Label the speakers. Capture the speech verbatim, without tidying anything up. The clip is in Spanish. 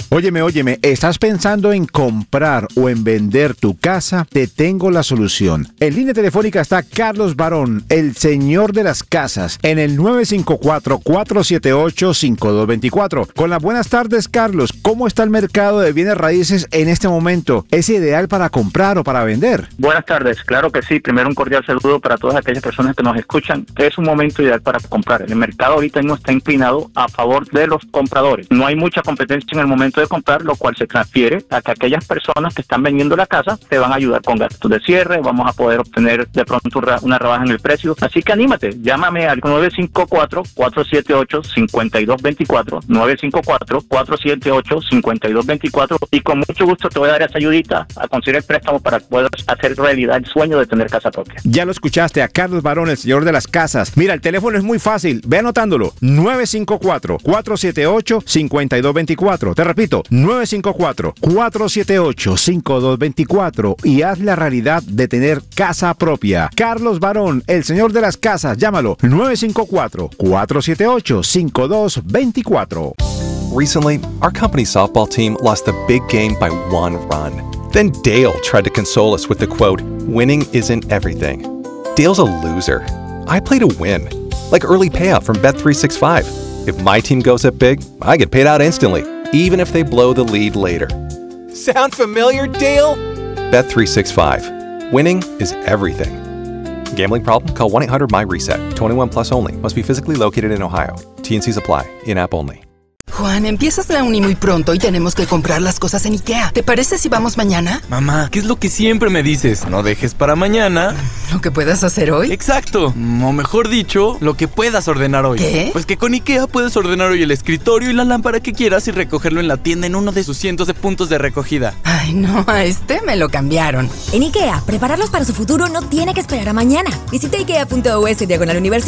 Speaker 1: Óyeme, óyeme, ¿estás pensando en comprar o en vender tu casa? Te tengo la solución. En línea telefónica está Carlos Barón, el señor de las casas, en el nueve cinco cuatro, cuatro siete ocho, cinco dos dos cuatro. Con las buenas tardes, Carlos. ¿Cómo está el mercado de bienes raíces en este momento? ¿Es ideal para comprar o para vender?
Speaker 2: Buenas tardes, claro que sí. Primero un cordial saludo para todas aquellas personas que nos escuchan. Es un momento ideal para comprar. El mercado ahorita no está inclinado a favor de los compradores. No hay mucha competencia en el momento de comprar, lo cual se transfiere a que aquellas personas que están vendiendo la casa te van a ayudar con gastos de cierre, vamos a poder obtener de pronto una rebaja en el precio. Así que anímate, llámame al nueve cinco cuatro, cuatro siete ocho, cinco dos dos cuatro, nueve cinco cuatro, cuatro siete ocho, cinco dos dos cuatro, y con mucho gusto te voy a dar esa ayudita a conseguir el préstamo para que puedas hacer realidad el sueño de tener casa propia.
Speaker 1: Ya lo escuchaste a Carlos Barón, el señor de las casas. Mira, el teléfono es muy fácil, ve anotándolo, nueve cinco cuatro, cuatro siete ocho, cinco dos dos cuatro. Te repito, nueve cinco cuatro, cuatro siete ocho, cinco dos dos cuatro y haz la realidad de tener casa propia. Carlos Barón, el señor de las casas, llámalo nueve cinco cuatro, cuatro siete ocho, cinco dos dos cuatro.
Speaker 3: Recently, our company's softball team lost the big game by one run. Then Dale tried to console us with the quote, "Winning isn't everything." Dale's a loser. I play to win, like early payout from Bet three sixty-five. If my team goes up big, I get paid out instantly, even if they blow the lead later. Sound familiar, Dale? Bet three sixty-five. Winning is everything. Gambling problem? Call one eight hundred M Y reset. twenty-one plus only. Must be physically located in Ohio. T and C's apply. In-app only.
Speaker 4: Juan, empiezas la uni muy pronto y tenemos que comprar las cosas en IKEA. ¿Te parece si vamos mañana?
Speaker 5: Mamá, ¿qué es lo que siempre me dices? No dejes para mañana
Speaker 4: ¿lo que puedas hacer hoy?
Speaker 5: Exacto, o mejor dicho, lo que puedas ordenar hoy.
Speaker 4: ¿Qué?
Speaker 5: Pues que con IKEA puedes ordenar hoy el escritorio y la lámpara que quieras y recogerlo en la tienda en uno de sus cientos de puntos de recogida.
Speaker 4: Ay, no, a este me lo cambiaron.
Speaker 6: En IKEA, prepararlos para su futuro no tiene que esperar a mañana. Visita ikea punto u s diagonal universidad